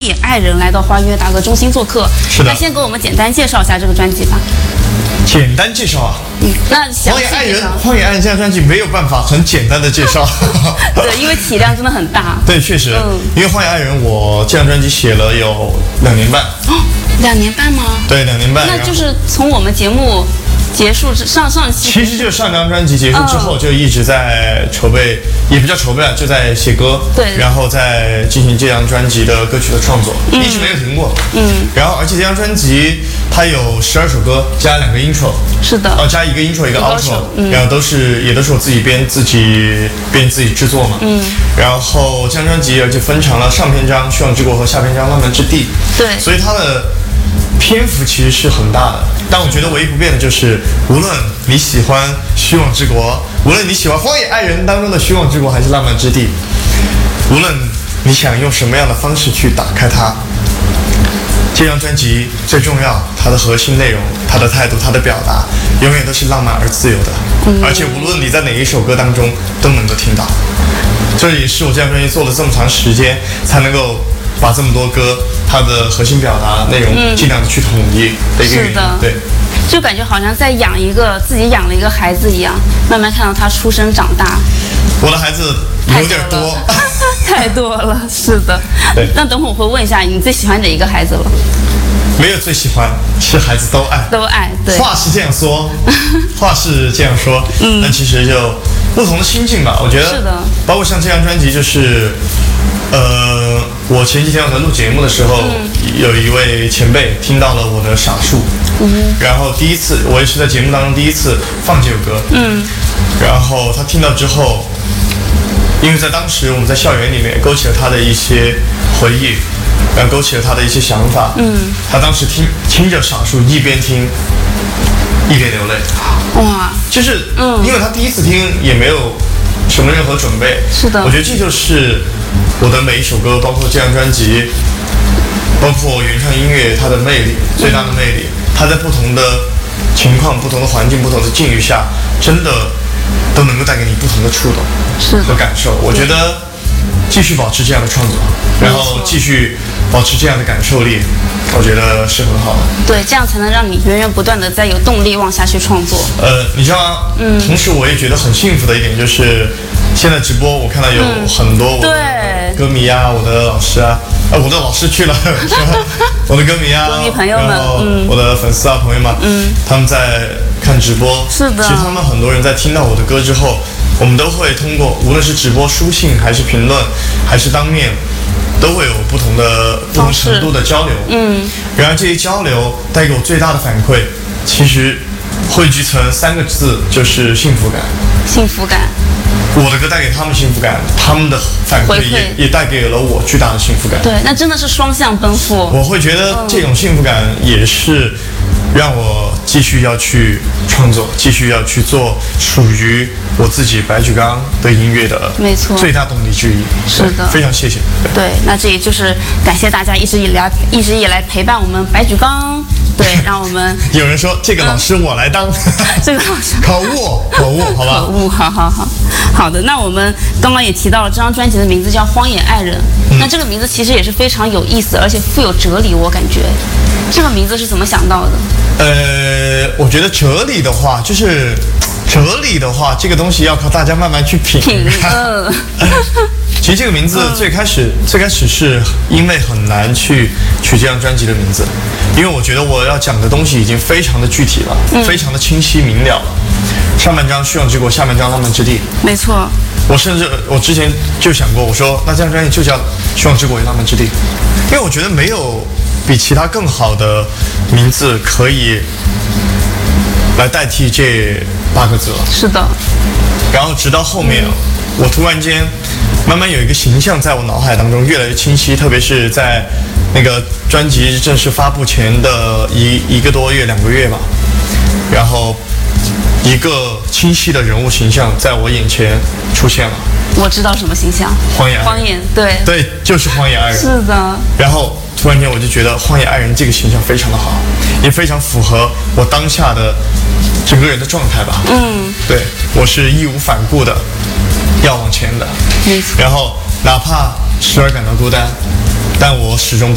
野爱人来到花音乐大哥中心做客。 是的。 那先给我们简单介绍一下这个专辑吧。 简单介绍啊。 那荒野爱人，荒野爱人这张专辑没有办法很简单的介绍。 对，因为体量真的很大。 对，确实。因为荒野爱人，我这张专辑写了有2年半。 哦，2年半吗？ 对，2年半。 那就是从我们节目结束上期， 其实就是上张专辑结束之后就一直在筹备，也不叫筹备啊，就在写歌， 对， 然后再进行这张专辑的歌曲的创作，一直没有停过。然后而且这张专辑它有12首歌，加2个 intro， 是的， 加1个 intro 1个 outro，然后也都是我自己编自己制作嘛。然后这张专辑而且分成了上篇章《虚妄之国》和下篇章《浪漫之地》。 对， 所以它的篇幅其实是很大的，但我觉得唯一不变的就是，无论你喜欢《虚妄之国》，无论你喜欢《荒野爱人》当中的《虚妄之国》还是《浪漫之地》，无论你想用什么样的方式去打开它，这张专辑最重要，它的核心内容、它的态度、它的表达，永远都是浪漫而自由的，而且无论你在哪一首歌当中都能够听到。这也是我这张专辑做了这么长时间才能够把这么多歌它的核心表达内容尽量的去统一的一个原因。对， 就感觉好像在自己养了一个孩子一样，慢慢看到他出生长大。 我的孩子有点多， 太多了，是的。 对， 那等会我会问一下你最喜欢哪一个孩子了？ 没有最喜欢，是孩子都爱。 都爱，对。 话是这样说，但其实就不同的心境吧。我觉得是的， 包括像这张专辑，就是我前几天我在录节目的时候，有一位前辈听到了我的傻树，然后第一次我也是在节目当中第一次放这首歌，然后他听到之后，因为在当时我们在校园里面勾起了他的一些回忆，然后勾起了他的一些想法，他当时听着傻树一边听一边流泪， 哇， 就是因为他第一次听也没有什么任何准备， 是的， 我觉得这就是我的每一首歌，包括这张专辑，包括原创音乐它的魅力，最大的魅力，它在不同的情况、不同的环境、不同的境遇下，真的都能够带给你不同的触动和感受。我觉得继续保持这样的创作，然后继续保持这样的感受力，我觉得是很好的。 对，这样才能让你源源不断的再有动力往下去创作。 你知道吗？同时我也觉得很幸福的一点就是，现在直播我看到有很多我的歌迷啊，我的老师啊，我的老师去了，我的歌迷啊， 歌迷朋友们， 然后我的粉丝啊朋友们，他们在看直播。 是的。 其实他们很多人在听到我的歌之后，我们都会通过无论是直播、书信，还是评论，还是当面，都会有不同程度的交流。然而这些交流带给我最大的反馈，其实汇聚成3个字，就是幸福感。 幸福感。 我的歌带给他们幸福感，他们的反馈也带给了我巨大的幸福感。 对，那真的是双向奔赴。 我会觉得这种幸福感也是让我继续要去创作，继续要去做属于我自己白举纲的音乐的最大动力之一。 是的， 非常谢谢。 对，那这也就是感谢大家一直以来陪伴我们白举纲。对，让我们有人说这个老师我来当， 这个老师口误，好吧？ 口误，好的。那我们刚刚也提到了这张专辑的名字叫《荒野爱人》，那这个名字其实也是非常有意思，而且富有哲理。我感觉这个名字是怎么想到的？ 我觉得哲理的话，这个东西要靠大家慢慢去品。其实这个名字最开始是因为很难去取这张专辑的名字，因为我觉得我要讲的东西已经非常的具体了，非常的清晰明了了。上半章虚妄之国，下半章浪漫之地。 没错。 我之前就想过，我说那这张专辑就叫虚妄之国与浪漫之地，因为我觉得没有比其他更好的名字可以来代替这8个字了。 是的。 然后直到后面，我突然间慢慢有一个形象在我脑海当中越来越清晰，特别是在那个专辑正式发布前的一个多月、2个月吧，然后一个清晰的人物形象在我眼前出现了。 我知道什么形象？ 荒野爱人。对，就是荒野爱人。 是的。 然后突然间我就觉得荒野爱人这个形象非常的好，也非常符合我当下的整个人的状态吧。对，我是义无反顾的要往前的。 没错。 然后哪怕时而感到孤单，但我始终